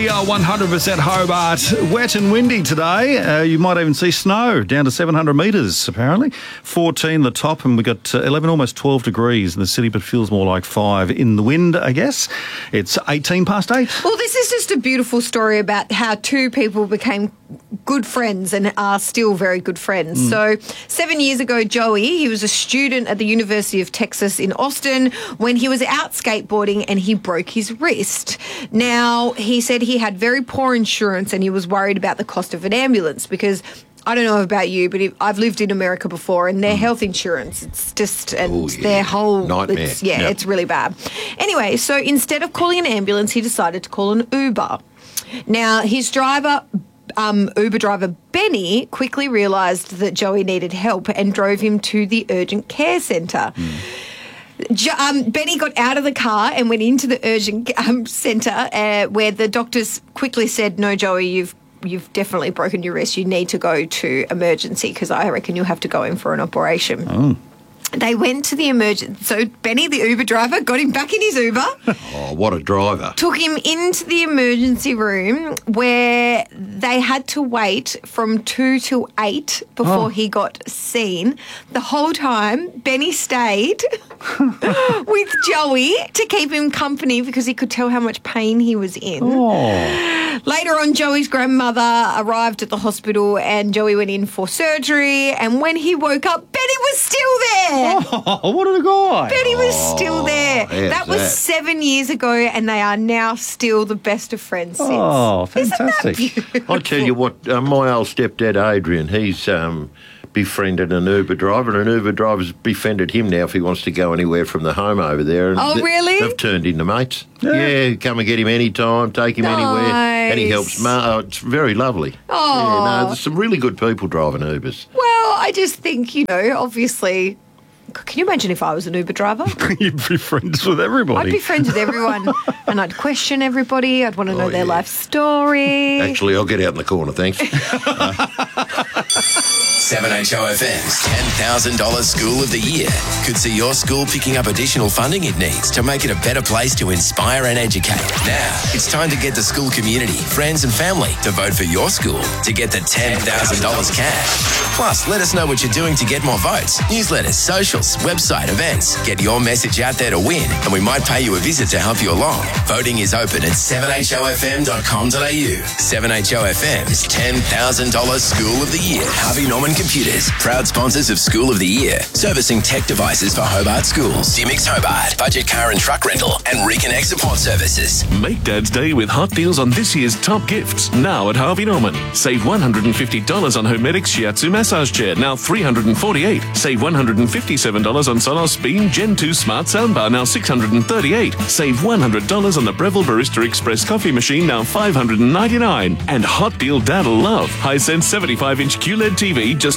We are 100% Hobart. Wet and windy today. You might even see snow down to 700 metres, apparently. 14 the top, and we got 11, almost 12 degrees in the city, but feels more like 5 in the wind, I guess. It's 18 past 8. Well, this is just a beautiful story about how two people became good friends and are still very good friends. So 7 years ago, Joey, he was a student at the University of Texas in Austin when he was out skateboarding and he broke his wrist. Now, he said he had very poor insurance and he was worried about the cost of an ambulance because I don't know about you, but I've lived in America before and their health insurance, it's just, their whole nightmare. It's really bad. Anyway, so instead of calling an ambulance, he decided to call an Uber. Now, his Uber driver Benny quickly realised that Joey needed help and drove him to the urgent care centre. Benny got out of the car and went into the urgent centre where the doctors quickly said, "No, Joey, you've definitely broken your wrist. You need to go to emergency because I reckon you'll have to go in for an operation." Oh. They went to the emergency. So Benny, the Uber driver, got him back in his Uber. Oh, what a driver. Took him into the emergency room where they had to wait from 2 till 8 before he got seen. The whole time, Benny stayed with Joey to keep him company because he could tell how much pain he was in. Oh. Later on, Joey's grandmother arrived at the hospital and Joey went in for surgery. And when he woke up, Benny was still there. Oh, what a guy. Benny was still there. how's That was that? 7 years ago and they are now still the best of friends since. Oh, fantastic. Isn't that beautiful? I tell you what, my old stepdad Adrian, he's befriended an Uber driver, and an Uber driver's befriended him now if he wants to go anywhere from the home over there. And Oh, really? They've turned into mates. Yeah, come and get him anytime, take him anywhere, and he helps. It's very lovely. Oh. Yeah, no, there's some really good people driving Ubers. Well, I just think, obviously, can you imagine if I was an Uber driver? You'd be friends with everybody. I'd be friends with everyone and I'd question everybody. I'd want to know their life story. Actually, I'll get out in the corner, thanks. 7HOFM's $10,000 School of the Year could see your school picking up additional funding it needs to make it a better place to inspire and educate. Now, it's time to get the school community, friends and family to vote for your school to get the $10,000 cash. Plus, let us know what you're doing to get more votes. Newsletters, socials, website, events. Get your message out there to win, and we might pay you a visit to help you along. Voting is open at 7hofm.com.au. 7HOFM's $10,000 School of the Year. Harvey Norman Computers, proud sponsors of School of the Year, servicing tech devices for Hobart schools. Dimix Hobart, budget car and truck rental, and Reconnect support services. Make Dad's Day with hot deals on this year's top gifts, now at Harvey Norman. Save $150 on Homedics Shiatsu massage chair, now $348. Save $157 on Sonos Beam Gen 2 smart soundbar, now $638. Save $100 on the Breville Barista Express coffee machine, now $599. And hot deal Dad'll love, Hisense 75-inch QLED TV, just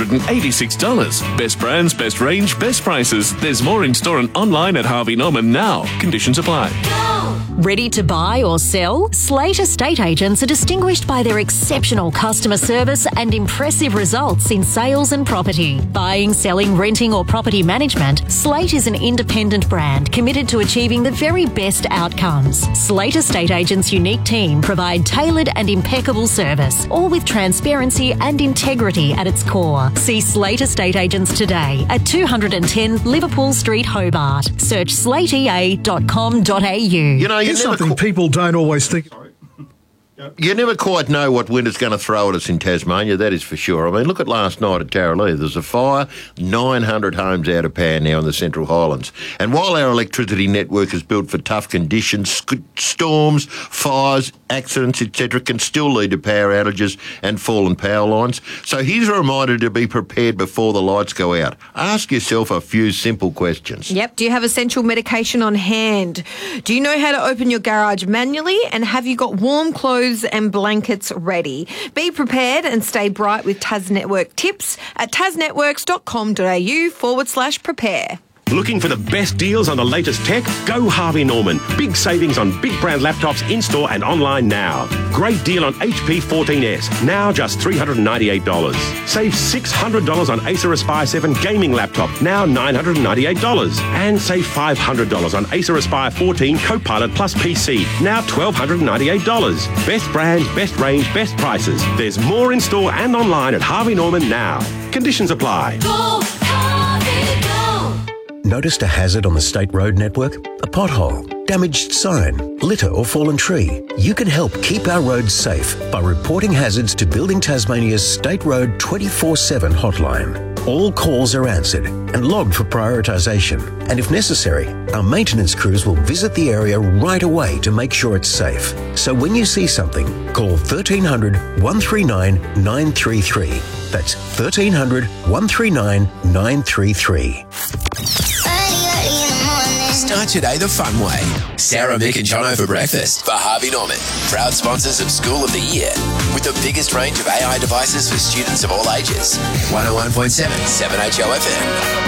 $1,286. Best brands, best range, best prices. There's more in store and online at Harvey Norman now. Conditions apply. Ready to buy or sell? Slate Estate Agents are distinguished by their exceptional customer service and impressive results in sales and property. Buying, selling, renting or property management, Slate is an independent brand committed to achieving the very best outcomes. Slate Estate Agents' unique team provide tailored and impeccable service, all with transparency and integrity at its core. See Slate Estate Agents today at 210 Liverpool Street, Hobart. Search slatea.com.au. You know, Here's something people don't always think. You never quite know what winter's going to throw at us in Tasmania, that is for sure. I mean, look at last night at Tarralee. There's a fire, 900 homes out of power now in the Central Highlands. And while our electricity network is built for tough conditions, storms, fires, accidents, etc., can still lead to power outages and fallen power lines. So here's a reminder to be prepared before the lights go out. Ask yourself a few simple questions. Yep. Do you have essential medication on hand? Do you know how to open your garage manually? And have you got warm clothes and blankets ready? Be prepared and stay bright with Tas Network tips at tasnetworks.com.au/prepare. Looking for the best deals on the latest tech? Go Harvey Norman. Big savings on big brand laptops in-store and online now. Great deal on HP 14S, now just $398. Save $600 on Acer Aspire 7 gaming laptop, now $998. And save $500 on Acer Aspire 14 Copilot Plus PC, now $1,298. Best brands, best range, best prices. There's more in store and online at Harvey Norman now. Conditions apply. Go, Harvey, go. Noticed a hazard on the state road network? A pothole, damaged sign, litter or fallen tree? You can help keep our roads safe by reporting hazards to Building Tasmania's State Road 24/7 hotline. All calls are answered and logged for prioritisation. And if necessary, our maintenance crews will visit the area right away to make sure it's safe. So when you see something, call 1300 139 933. That's 1300 139 933. Start your day the fun way. Sarah, Mick and Jono for breakfast for Harvey Norman. Proud sponsors of School of the Year with the biggest range of AI devices for students of all ages. 101.7 7HO FM.